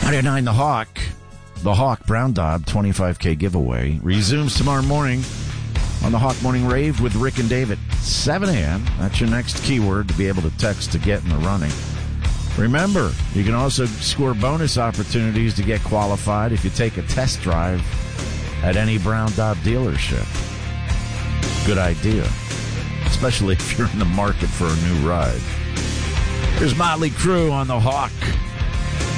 99 The Hawk Brown Daub 25K giveaway resumes tomorrow morning on the Hawk Morning Rave with Rick and Dave at 7 a.m. That's your next keyword to be able to text to get in the running. Remember, you can also score bonus opportunities to get qualified if you take a test drive at any Brown Daub dealership. Good idea, especially if you're in the market for a new ride. Here's Motley Crue on the Hawk.